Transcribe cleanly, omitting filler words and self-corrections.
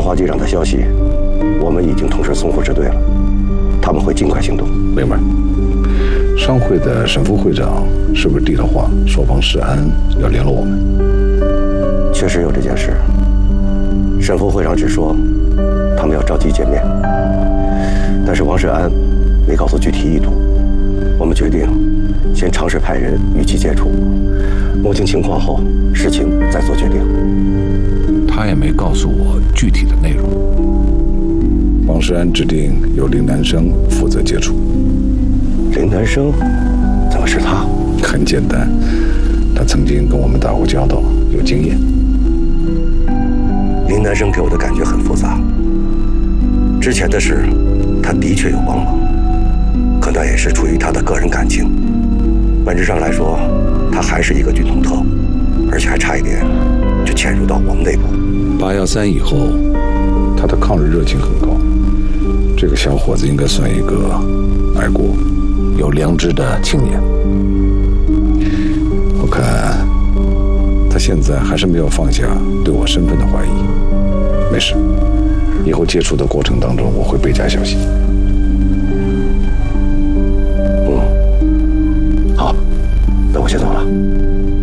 华机长的消息，我们已经通知淞沪支队了，他们会尽快行动。 明白。商会的沈副会长是不是递了话，说王世安要联络我们？ 确实有这件事。沈副会长只说他们要召集见面，但是王世安没告诉具体意图。我们决定先尝试派人与其接触，摸清情况后，事情再做决定。 他也没告诉我具体的内容。王世安指定由林南生负责接触。 林南生？怎么是他？ 很简单，他曾经跟我们打过交道，有经验。 林南生给我的感觉很复杂。之前的事，他的确有帮忙，可那也是出于他的个人感情。本质上来说，他还是一个军统特务，而且还差一点就潜入到我们内部。 813以后，他的抗日热情很高。这个小伙子应该算一个爱国、有良知的青年。我看他现在还是没有放下对我身份的怀疑。没事，以后接触的过程当中，我会倍加小心。